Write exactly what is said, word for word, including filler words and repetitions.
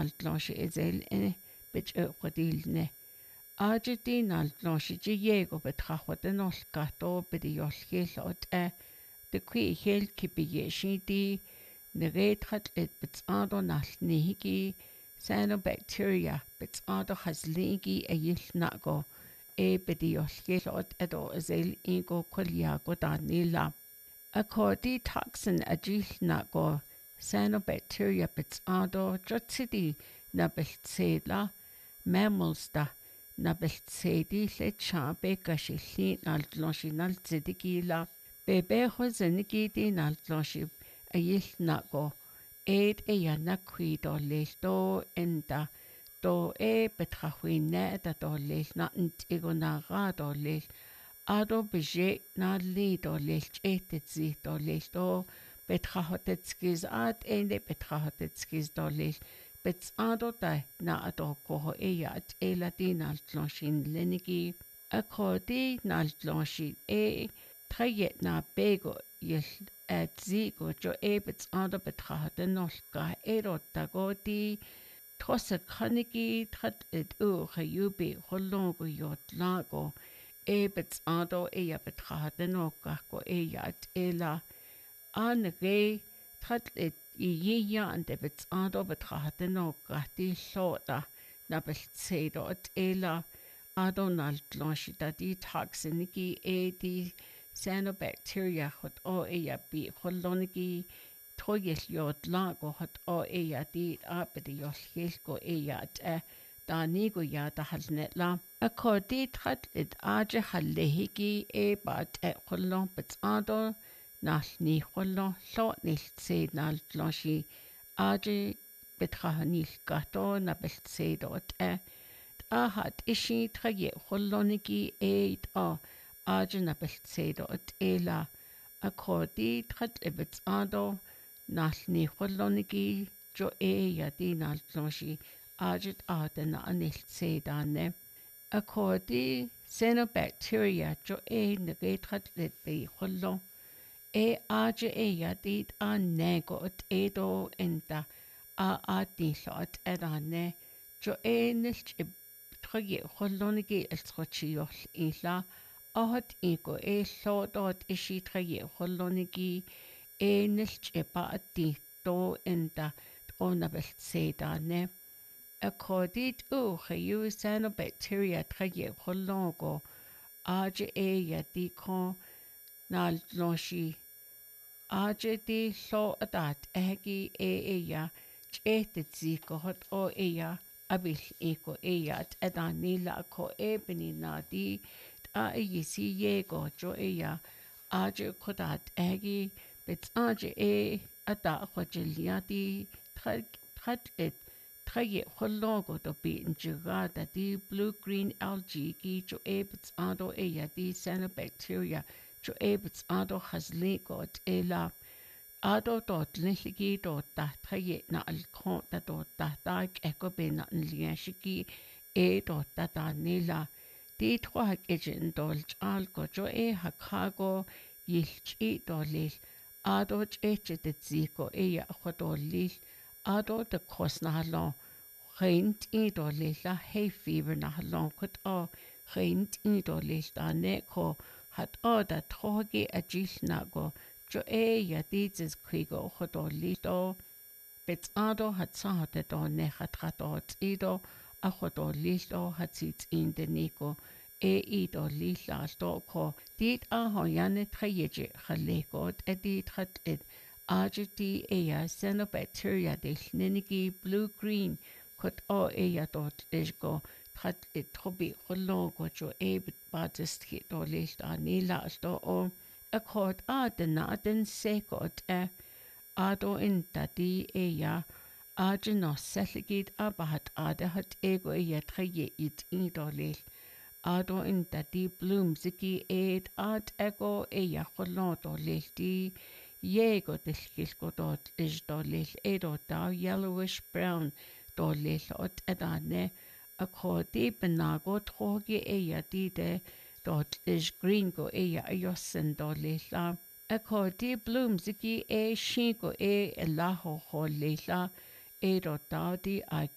naltlonshi ezel ene bit öqodilne. Ajeti naltlonshi jiego betrachoten olkato bediolhil e de qui hel kipiyeshi di neretrat et bitsado nalnihigi cyanobacteria bitsado hasligi e yilnago e bediolhil edo ezel ego koliago danila. Accordi toxin agilnago cyanobacteria bitsado jotsidi nabeltsela mammals da nabeltsedi le chabe gashilin altloshinal tsidikila bebejo zenigidi naltloshi ayilnago ed eyana quido lelto enda do e betrahuine da do lelna ntigonaga do lel ado beje na lido lelchetetzi do lelto betrahotetskiz at ende betrahotetskiz do lel bets ado da na ado koho eya at eladi naltloshin lenigi akodi naltloshin e trayet na bego yel at zigo jo e bets ado betrahote nolka ero tagodi trosse kanigi trat et ur yubi holongo yot lago e bets ado eya betrahote nolka ko eya at ela an re trat et Iia and debits ado betrachte no grati llota na beltsedo at ela ado naltlonshi da di toxinigi e di cyanobacteria hot o ea bi holonigi toyel yod lago hot o ea di abedi yolhilgo ea at da nigo ya da halnetla akodi trat et aje hallehigi e bat e holon bets ado nal ni hollo lo nil se nal tloshi aje betrahanil gato na beltse dot e a hat ishi traye hollonigi e a aje na beltse dot ela akodi trat ebets ado nal ni hollonigi jo e ya di nal tloshi aje ade na anil se dane akodi cyanobacteria jo e negetrat let be hollo e aje e yadid a nego at edo enda a adilo at edane jo e nilch e troye holonigi el trochiol ila ahot ego e lodot ishi troye holonigi e nilch e ba adi do enda ona beltsedane accorded u heyu cyanobacteria troye hologo aje e yadiko nal loshi aje di lo adat egi e eya chetet ziko hot o eya abil eko eya edanila ko ebini nadi a yisi yego jo eya aje kodat egi bits aje e ada khojeliati trat et traye hologo to be njugada di blue green algae gi jo e bits ado eya di cyanobacteria jo ebets ado hasle got ela ado dot ligi dot da traye na alkon da dot da da eko be na liashiki e dot da da nela di twa ejen dolch al go jo e hakago yilchi dolil ado cheche de ziko e ya khodolil ado de kosna halon rent i dolil la hay fever na halon kot o rent i dolil da ne ko hat oda trogi agilnago jo e ya dizes quigo hodolito bets ado hat sahate do ne hat ratot ido a hodolito hat sit in de nico e ido lila sto ko dit a hoyane trayeje khalego edit hat et agiti e ya cyanobacteria de nenigi blue green kot o e ya dot esgo hat et trobi hologo jo e badest hit o list a nila sto o accord a den aden sekot e ado in tadi e ya agino seligid abahat ade hat ego e ya traye it in do lil ado in tadi bloom ziki ed ad ego e ya holodo lil di yego delkilko dot is do lil edo da yellowish brown do lil ot edane Accordé benago troge eia dide dot is gringo eia ayosen do leila. Accordé bloomsiki e shingo e elaho ho leila e dot dadi a